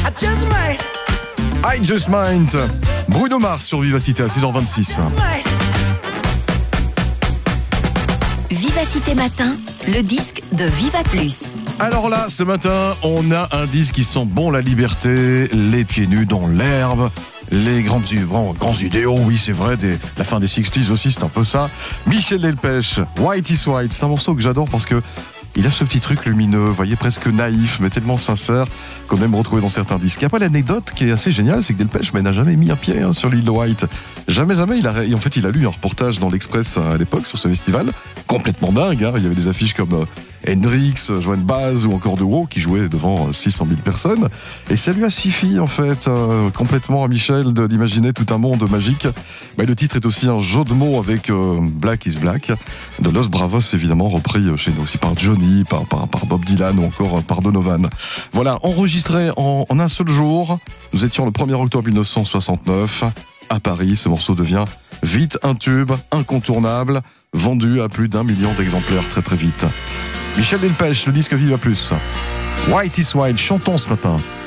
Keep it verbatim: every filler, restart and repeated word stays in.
I Just Might. Bruno Mars sur Vivacité à six heures vingt-six. Vivacité Matin, le disque de Viva Plus. Alors là, ce matin, on a un disque qui sent bon la liberté, les pieds nus dans l'herbe, les grands, grands, grands idéaux, oui c'est vrai, des, la fin des sixties aussi, c'est un peu ça. Michel Delpech, White is White, c'est un morceau que j'adore parce que il a ce petit truc lumineux, vous voyez, presque naïf, mais tellement sincère qu'on aime retrouver dans certains disques. Et après, l'anecdote qui est assez géniale, c'est que Delpech mais, n'a jamais mis un pied hein, sur l'île de White. Jamais, jamais. Il a, en fait, il a lu un reportage dans l'Express à l'époque sur ce festival, complètement dingue. Hein. Il y avait des affiches comme euh, Hendrix, Joan Baez ou encore The Who qui jouaient devant six cent mille personnes. Et ça lui a suffi, en fait, euh, complètement à Michel de, d'imaginer tout un monde magique. Bah, le titre est aussi un jeu de mots avec euh, Black is Black, de Los Bravos, évidemment, repris chez nous aussi par Johnny, par, par, par Bob Dylan ou encore par Donovan. Voilà, enregistré en, en un seul jour. Nous étions le premier octobre mille neuf cent soixante-neuf à Paris. Ce morceau devient vite un tube incontournable, vendu à plus d'un million d'exemplaires très très vite. Michel Delpech, le disque Viva Plus. White is White, chantons ce matin.